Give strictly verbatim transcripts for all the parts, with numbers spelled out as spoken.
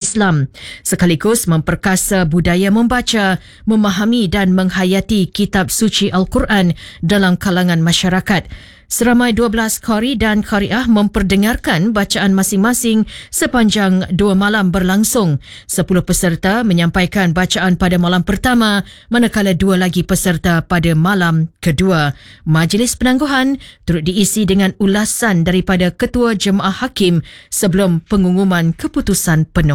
Islam, sekaligus memperkasa budaya membaca, memahami dan menghayati kitab suci Al-Quran dalam kalangan masyarakat. Seramai dua belas qari dan qariah memperdengarkan bacaan masing-masing sepanjang dua malam berlangsung. Sepuluh peserta menyampaikan bacaan pada malam pertama, manakala dua lagi peserta pada malam kedua. Majlis penangguhan turut diisi dengan ulasan daripada Ketua Jemaah Hakim sebelum pengumuman keputusan penuh.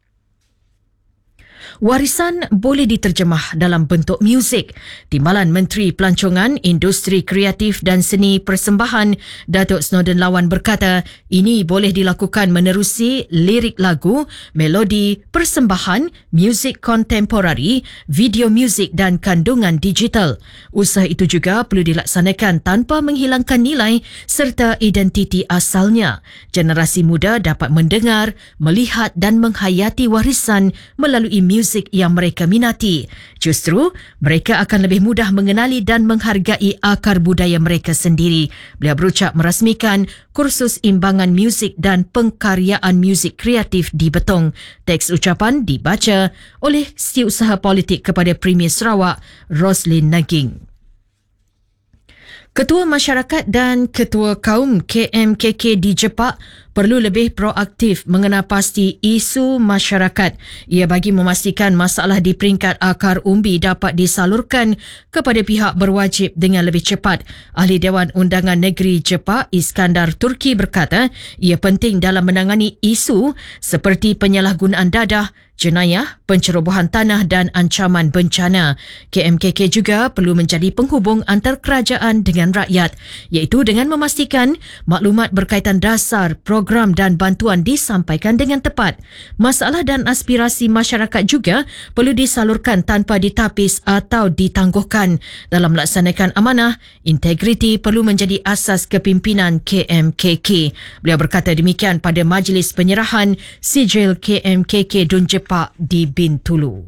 Warisan boleh diterjemah dalam bentuk muzik. Timbalan Menteri Pelancongan, Industri Kreatif dan Seni Persembahan, Datuk Snowden Lawan berkata, ini boleh dilakukan menerusi lirik lagu, melodi, persembahan, muzik kontemporari, video muzik dan kandungan digital. Usaha itu juga perlu dilaksanakan tanpa menghilangkan nilai serta identiti asalnya. Generasi muda dapat mendengar, melihat dan menghayati warisan melalui muzik yang mereka minati. Justru, mereka akan lebih mudah mengenali dan menghargai akar budaya mereka sendiri. Beliau berucap merasmikan kursus imbangan muzik dan pengkaryaan muzik kreatif di Betong. Teks ucapan dibaca oleh Setiausaha Politik kepada Premier Sarawak, Roslyn Naging. Ketua Masyarakat dan Ketua Kaum K M K K di Jepak perlu lebih proaktif mengenal pasti isu masyarakat. Ia bagi memastikan masalah di peringkat akar umbi dapat disalurkan kepada pihak berwajib dengan lebih cepat. Ahli Dewan Undangan Negeri Jepak, Iskandar Turki berkata, ia penting dalam menangani isu seperti penyalahgunaan dadah, jenayah, pencerobohan tanah dan ancaman bencana. K M K K juga perlu menjadi penghubung antar kerajaan dengan rakyat, iaitu dengan memastikan maklumat berkaitan dasar, program dan bantuan disampaikan dengan tepat. Masalah dan aspirasi masyarakat juga perlu disalurkan tanpa ditapis atau ditangguhkan. Dalam melaksanakan amanah, integriti perlu menjadi asas kepimpinan K M K K. Beliau berkata demikian pada majlis penyerahan sijil K M K K Dun Jepak di Bintulu.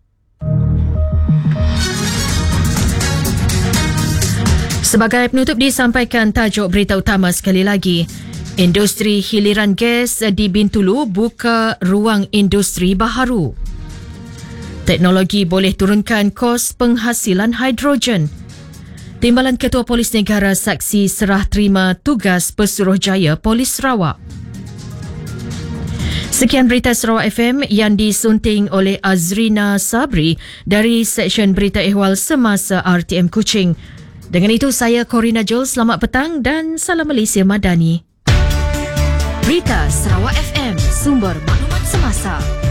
Sebagai penutup disampaikan tajuk berita utama sekali lagi. Industri hiliran gas di Bintulu buka ruang industri baharu. Teknologi boleh turunkan kos penghasilan hidrogen. Timbalan Ketua Polis Negara saksi serah terima tugas Pesuruhjaya Polis Sarawak. Sekian berita Sarawak F M yang disunting oleh Azrina Sabri dari Seksyen Berita Ehwal Semasa R T M Kuching. Dengan itu, saya Corina Joel. Selamat petang dan salam Malaysia Madani. Berita Sarawak F M, sumber maklumat semasa.